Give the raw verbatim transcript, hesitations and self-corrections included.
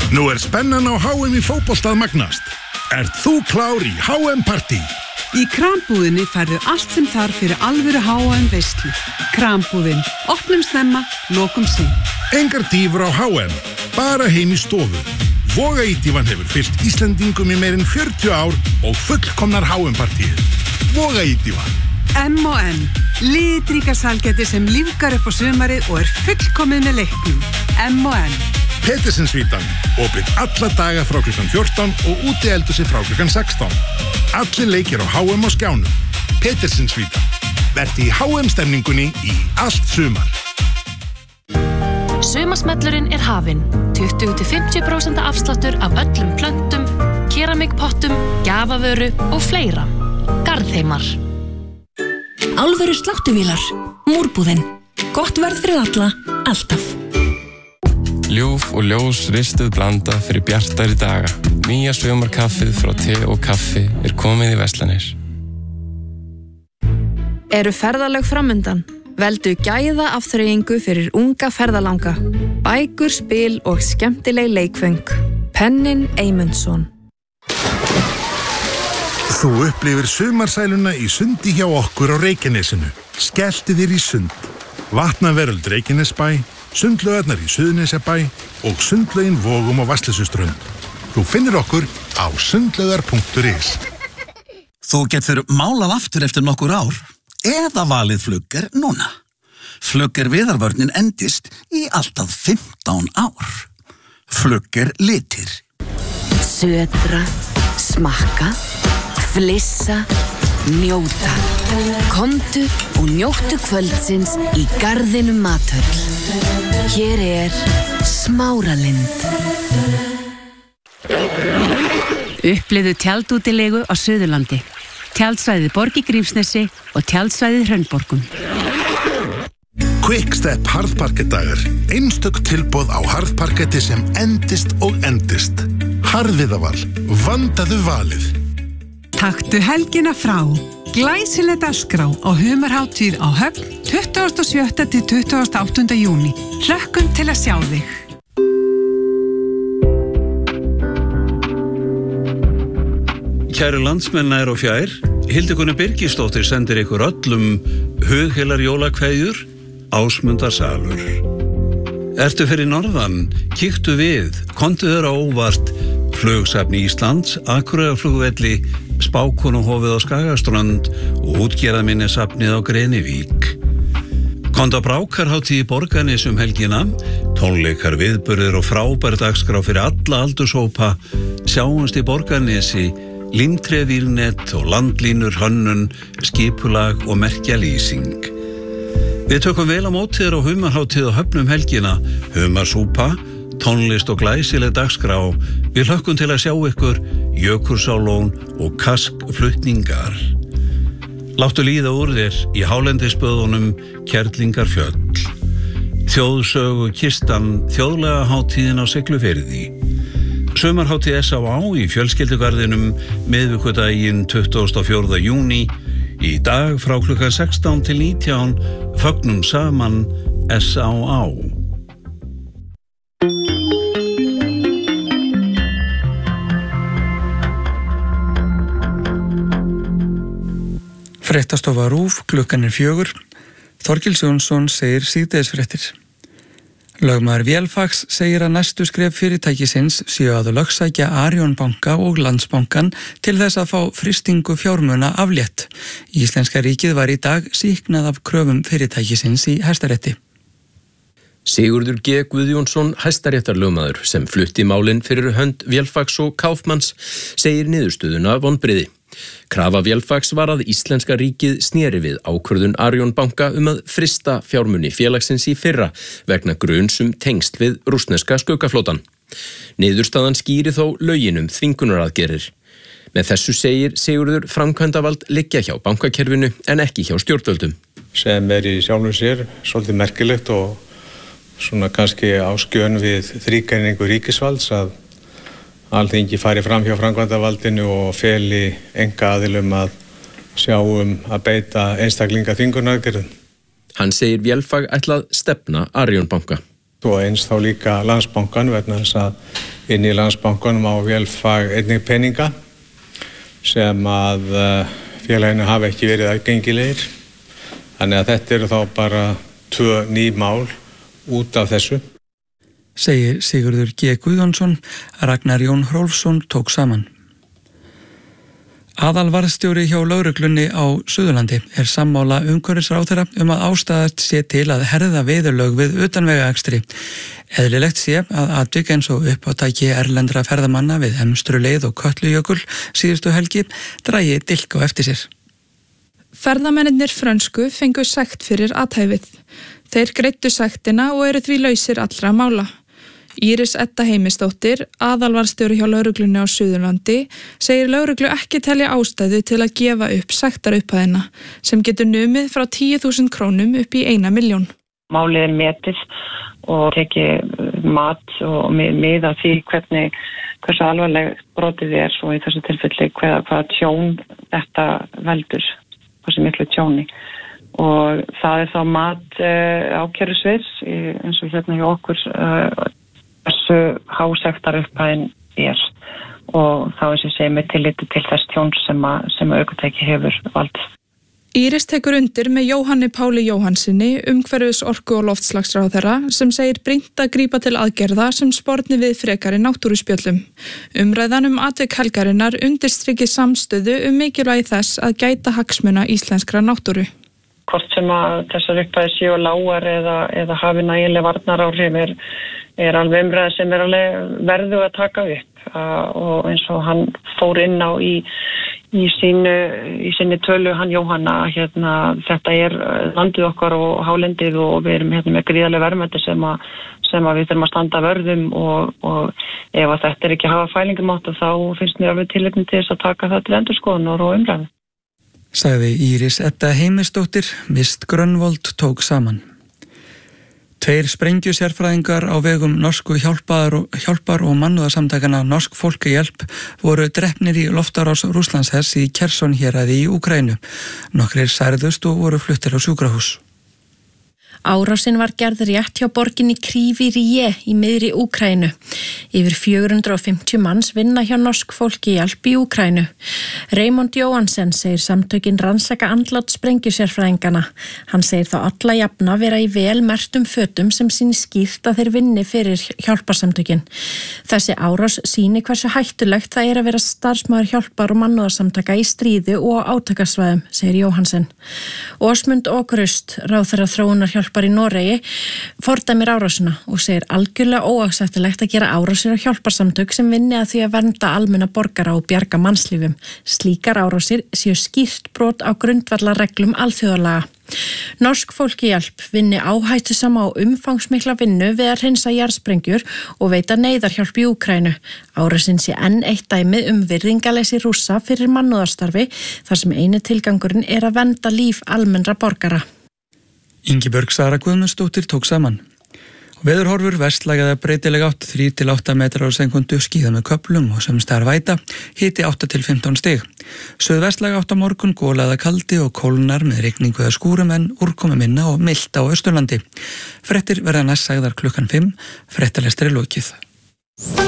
Nú er spennan á H M í fótbolta að magnast. Ert þú klár í H M-partí? Í Krambúðinni færðu allt sem þarf fyrir alvöru H M-veislu. Krambúðin. Opnum snemma, lokum sinn. Engar dýfur á H M, bara heim í stofu. Vogaídífan hefur fylgt Íslendingum í meirinn fjörutíu ár og fullkomnar H M-partíið. Vogaídífan. M og N. Litríka sælgæti sem lífgar upp á sumarið og er fullkomið með leiknum. M og N. Petersinsvítan, opið alla daga frá klukkan fjórtán og úti eldhúsi frá klukkan sextán. Allir leikir á H M á skjánum. Petersinsvítan. Vertu í H M-stemningunni í allt sumar. Sumarsmellurinn er hafinn. tuttugu til fimmtíu prósent afsláttur af öllum plöntum, keramikpottum, gjafavöru og fleira. Garðheimar. Alvöru sláttuvílar. Múrbúðin. Gott verð fyrir alla, alltaf. Ljúf og ljós ristuð blanda fyrir bjartari daga. Nýja sumarkaffið frá te og kaffi er komið í verslanir. Eru ferðalög framundan? Veldu gæða afþreyingu fyrir unga ferðalanga. Bækur, spil og skemmtileg leikföng. Pennin Eymundsson. Þú upplifir sumarsæluna í sundi hjá okkur á Reykjanesinu. Skelltu þér í sund. Vatnaveröld Reykjanesbæ, sundlaugarnar í Suðurnesjabæ og sundlaugin Vogum og Vatnsleysuströnd. Þú finnir okkur á sundlaugar punktur is. Þú getur málað aftur eftir nokkur ár eða valið Flugger núna. Flugger viðarvörnin endist í alltaf fimmtán ár. Flugger litir. Södra, smakka, flissa, njóta. Komdu og njóttu kvöldsins í Garðinum Mathöll. Hér er Smáralind. Upplifðu tjaldútilegu á Suðurlandi. Tjaldsvæðið Borg í Grímsnesi og tjaldsvæðið Hraunborgum. Quickstep harðparkettdagar. Einstök tilboð á harðparketti sem endist og endist. Harðviðaval. Vandaðu valið. Taktu helgina frá. Glæsileg dagskrá á humarhátíð á Höfn tuttugasta og sjötta til tuttugasta og áttunda júní. Hlökkum til að sjá þig. Kæru landsmenn nær og fjær, Hildikunni Birgisdóttir sendir ykkur öllum hugheilar jólakveðjur, Ásmundar Salur. Ertu fyrir norðan, kíktu við, komdu þér á óvart, Flugsafni Íslands, Akureyrarflugvelli, Spákonuhofið á Skagaströnd og útgerðarminjasafnið á Grenivík. Komdu á Brákarhátíð í Borgarnes um helgina, tónleikar, viðburðir og frábær dagskrá fyrir alla aldurshópa, sjáumst í Borgarnesi, límtrefírnet og landlínur, hönnun, skipulag og merkjalýsing. Við tökum vel á móti þér á humarhátíð á Höfn um helgina, humarsúpa, tónlist og glæsileg dagskrá. Við hlökkum til að sjá ykkur, Jökulsárlón og Kaskflutningar. Láttu líða úr þér í hálendisböðunum Kerlingarfjöll. Þjóðsögu kistan, þjóðlega hátíðin á Siglufirði. Sumarhátíð S á á í fjölskyldugarðinum miðvikudaginn tuttugasta og fjórða júní. Í dag frá klukkan sextán til nítján fögnum saman S á á. Fréttastofa RÚV, klukkan er fjögur. Þorgils Jónsson segir síðdegisfréttir. Lögmaður Vélfags segir að næstu skref fyrirtækisins séu að lögsækja Arion banka og Landsbankan til þess að fá frystingu fjármuna aflétt. Íslenska ríkið var í dag sýknað af kröfum fyrirtækisins í Hæstarétti. Sigurður G. Guðjónsson, hæstaréttarlögmaður sem flutti málin fyrir hönd Vélfags og Kaupmanns, segir niðurstöðuna vonbrigði. Krafa Vélfags var að íslenska ríkið sneri við ákvörðun Arion banka um að frysta fjármuni félagsins í fyrra vegna gruns um tengsl við rússneska skaukaflótan. Niðurstaðan skýri þó lögin um þvingunaraðgerðir. Með þessu segir Sigurður framkvæmdavald liggja hjá bankakerfinu en ekki hjá stjórnvöldum. Sem er í sjálfum sér svolítið merkilegt og svona kannski á skjön við þrígreiningu ríkisvalds að Alþingi fari fram hjá framkvæmdavaldinu og feli einkaaðilum að sjá um að beita einstaklinga þvingunaraðgerðum. Hann segir Vélfag ætlað stefna Arion banka. Og eins þá líka Landsbankan vegna þess að inn í Landsbankanum á Vélfag einnig peninga sem að félaginu hafa ekki verið aðgengilegir. Þannig að þetta eru þá bara tvö ný mál út af þessu. Segir Sigurður G. Guðjónsson, Ragnar Jón Hrólfsson tók saman. Aðalvarðstjóri hjá lögreglunni á Suðurlandi er sammála umhverfisráðherra um að ástæðast sé til að herða viðurlög við utanvegaakstri. Eðlilegt sé að atvik eins og uppátæki erlendra ferðamanna við Hemstruleið og Kötlujökul síðustu helgi dragi dilk á eftir sér. Ferðamennirnir frönsku fengu sekt fyrir athæfið. Þeir greiddu sektina og eru því lausir allra mála. Íris Edda Heimisdóttir, aðalvarðstjóri hjá lögreglunni á Suðurlandi, segir lögreglu ekki telja ástæðu til að gefa upp sektarupphæðina sem getur numið frá tíu þúsund krónum upp í eina milljón. Málið er metið og tekið mat og miða því hvernig hversu alvarleg brotið er og í þessu tilfelli hvaða, hvaða tjón þetta veldur, hversu miklu tjóni. Og það er þá mat uh, ákærusviðs eins og hérna hjá okkur uh, þessu hásektarupphæðin er og þá er sem segir með tilliti til þess tjón sem að, sem að ökutæki hefur valdið. Íris tekur undir með Jóhanni Páli Jóhannsinni, umhverfis orku- og loftslagsráðherra, sem segir brýnt að grípa til aðgerða sem sporni við frekari náttúruspjöllum. Umræðan um atvik helgarinnar undirstrikið samstöðu um mikilvægi þess að gæta hagsmuna íslenskra náttúru. Hvort sem að þessar upphæðir séu lágar eða, eða hafi nægileg varnaráhrif er, er alveg umræða sem er alveg verðu að taka upp uh, og eins og hann fór inn á í, í, sínu, í sinni tölu hann Jóhanna, hérna, þetta er landið okkar og hálendið og við erum hérna með gríðarleg verðmæti sem, a, sem að við þurfum að standa vörðum og, og ef að þetta er ekki að hafa fælingamátt þá finnst mér alveg tilefni til þess að taka það til endurskoðunar og umræðu. Sagði Íris Edda Heimisdóttir, Mist Grönvold tók saman. Tveir sprengjusérfræðingar á vegum norsku hjálpar og, hjálpar og mannúðarsamtakana Norsk Folkehjálp voru drepnir í loftárás Rússlandshers í Kherson héraði í Úkraínu. Nokkrir særðust og voru fluttir á sjúkrahús. Árásin var gerð rétt hjá borginni Kryvyi í miðri Úkraínu. Yfir fjögur hundruð og fimmtíu manns vinna hjá Norsk Folkehjálp í Úkraínu. Raymond Johansen segir samtökin rannsaka andlát sprengjusérfræðingana. Hann segir þá alla jafna vera í vel merktum fötum sem sýni skýrt að þeir vinni fyrir hjálparsamtökin. Þessi árás sýni hversu hættulegt það er að vera starfsmaður hjálpar og mannúðarsamtaka í stríði og átakasvæðum, segir Johansen. Åsmund Åkrust, ráðherra þróunarhjálpar í Noregi, fordæmir árásina og segir algjörlega óásættilegt að gera árásir á hjálparsamtök sem vinni að því að vernda almenna borgara og bjarga mannslífum. Slíkar árásir séu skýrt brot á grundvallarreglum alþjóðalaga. Norsk Folkehjálp vinni áhættusama og umfangsmikla vinnu við að hreinsa jarðsprengjur og veita neyðarhjálp í Úkraínu. Árásin sé enn eitt dæmi um virðingaleysi Rússa fyrir mannúðarstarfi þar sem eini tilgangurinn er að vernda líf almennra borgara. Ingibjörg Sara Guðmundsdóttir tók saman. Veðurhorfur vestlægða breytileg átt þrír til átta metrar á sekúndu, skíða með köflum og sums staðar væta, hiti átta til fimmtán stig. Suðvestlæg átt á morgun, gólaða kaldi og kólnar með rigningu eða skúrum en úrkomu minna og milt á Austurlandi. Fréttir verða næst sagðar klukkan fimm, fréttalestri lokið.